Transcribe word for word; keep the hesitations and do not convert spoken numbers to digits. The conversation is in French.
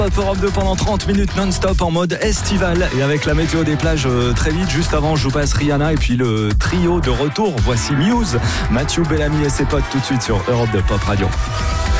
Europe deux pendant trente minutes non-stop en mode estival et avec la météo des plages euh, très vite. Juste avant, je vous passe Rihanna et puis le trio de retour. Voici Muse, Matthew Bellamy et ses potes tout de suite sur Europe deux Pop Radio.